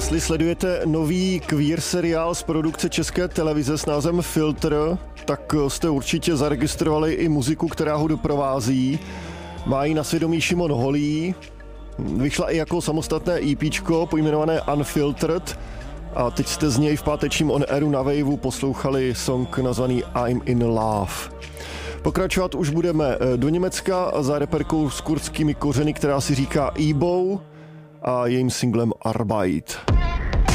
Jestli sledujete nový queer seriál z produkce České televize s názvem Filtr, tak jste určitě zaregistrovali i muziku, která ho doprovází. Má ji na svědomí Šimon Holý. Vyšla i jako samostatné EPčko pojmenované Unfiltered a teď jste z něj v pátečním On Airu na Waveu poslouchali song nazvaný I'm in Love. Pokračovat už budeme do Německa za reperkou s kurdskými kořeny, která si říká Ebo a jejím singlem Arbeit.